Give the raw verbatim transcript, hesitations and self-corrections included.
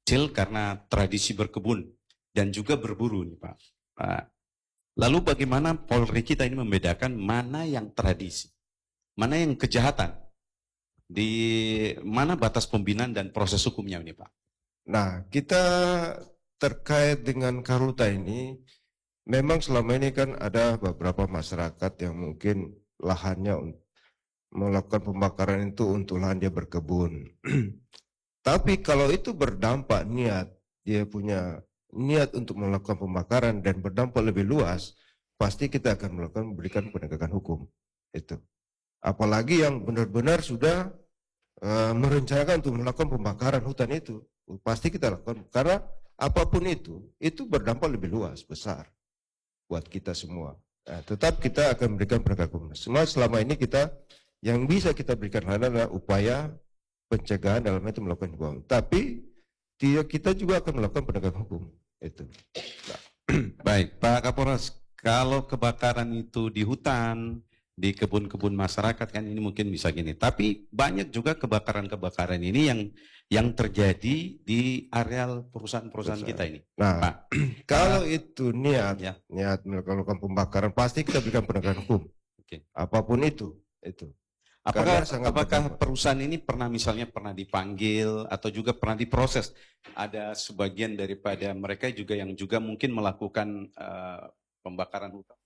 kecil karena tradisi berkebun dan juga berburu nih Pak. Pak. Lalu bagaimana Polri kita ini membedakan mana yang tradisi, mana yang kejahatan, di mana batas pembinaan dan proses hukumnya ini Pak? Nah, kita terkait dengan Karuta ini, memang selama ini kan ada beberapa masyarakat yang mungkin lahannya melakukan pembakaran itu untuk lahan dia berkebun. Tapi kalau itu berdampak niat, dia punya niat untuk melakukan pembakaran dan berdampak lebih luas, pasti kita akan melakukan memberikan penegakan hukum. Itu. Apalagi yang benar-benar sudah uh, merencanakan untuk melakukan pembakaran hutan itu, pasti kita lakukan. Karena apapun itu, itu berdampak lebih luas, besar buat kita semua. Nah, tetap kita akan memberikan penegakan hukum. Semua selama ini kita yang bisa kita berikan adalah upaya pencegahan dalam itu melakukan hukum. Tapi kita juga akan melakukan penegakan hukum. Itu. Nah. Baik, Pak Kapolres, kalau kebakaran itu di hutan, di kebun-kebun masyarakat kan ini mungkin bisa gini. Tapi banyak juga kebakaran-kebakaran ini yang yang terjadi di areal perusahaan-perusahaan kita ini. Nah, Pak, kalau uh, itu niat, ya. niat melakukan pembakaran, pasti kita berikan penegakan hukum. Oke. Apapun itu, itu. Apakah, apakah perusahaan ini pernah misalnya pernah dipanggil atau juga pernah diproses? Ada sebagian daripada mereka juga yang juga mungkin melakukan uh, pembakaran hutan.